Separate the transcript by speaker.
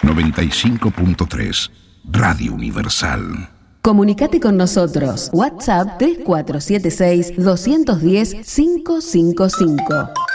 Speaker 1: 95.3, Radio Universal.
Speaker 2: Comunicate con nosotros. WhatsApp 3476 210 555.